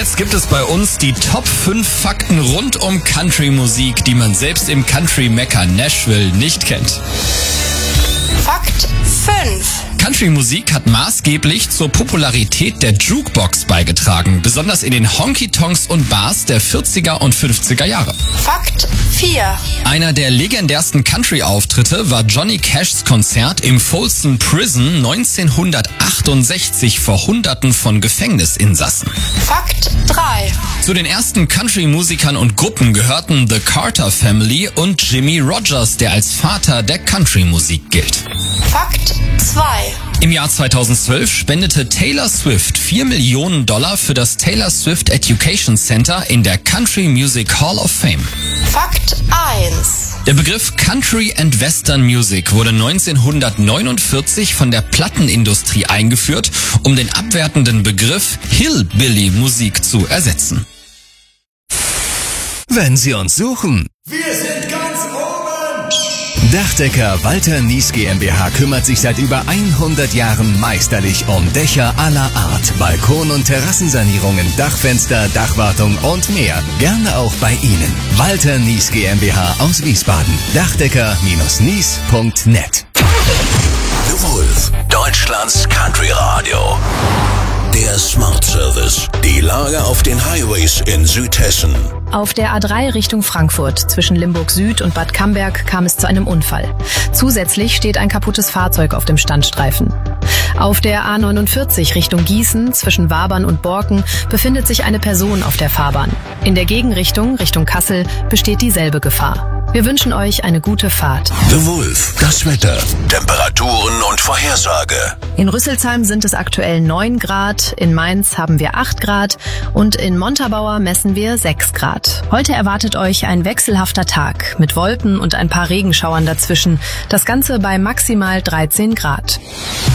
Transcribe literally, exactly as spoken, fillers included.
Jetzt gibt es bei uns die Top fünf Fakten rund um Country-Musik, die man selbst im Country-Mekka Nashville nicht kennt. Fakt fünf. Country-Musik hat maßgeblich zur Popularität der Jukebox beigetragen, besonders in den Honky-Tonks und Bars der vierziger und fünfziger Jahre. Fakt vier. Einer der legendärsten Country-Auftritte war Johnny Cashs Konzert im Folsom Prison neunzehnhundertachtundsechzig vor Hunderten von Gefängnisinsassen. Fakt drei. Zu den ersten Country-Musikern und Gruppen gehörten The Carter Family und Jimmie Rodgers, der als Vater der Country-Musik gilt. Fakt zwei. Im Jahr zweitausendzwölf spendete Taylor Swift vier Millionen Dollar für das Taylor Swift Education Center in der Country Music Hall of Fame. Fakt eins. Der Begriff Country and Western Music wurde neunzehnhundertneunundvierzig von der Plattenindustrie eingeführt, um den abwertenden Begriff Hillbilly-Musik zu ersetzen. Wenn Sie uns suchen, wir sind ganz oben! Dachdecker Walter Nies GmbH kümmert sich seit über hundert Jahren meisterlich um Dächer aller Art, Balkon- und Terrassensanierungen, Dachfenster, Dachwartung und mehr. Gerne auch bei Ihnen. Walter Nies GmbH aus Wiesbaden. Dachdecker Nies punkt net. The Wolf, Deutschlands Country Radio. Der Smart Service. Die Lage auf den Highways in Südhessen. Auf der A drei Richtung Frankfurt zwischen Limburg Süd und Bad Camberg kam es zu einem Unfall. Zusätzlich steht ein kaputtes Fahrzeug auf dem Standstreifen. Auf der A neunundvierzig Richtung Gießen zwischen Wabern und Borken befindet sich eine Person auf der Fahrbahn. In der Gegenrichtung, Richtung Kassel, besteht dieselbe Gefahr. Wir wünschen euch eine gute Fahrt. The Wolf, das Wetter, Temperaturen und Vorhersage. In Rüsselsheim sind es aktuell neun Grad, in Mainz haben wir acht Grad und in Montabaur messen wir sechs Grad. Heute erwartet euch ein wechselhafter Tag mit Wolken und ein paar Regenschauern dazwischen. Das Ganze bei maximal dreizehn Grad.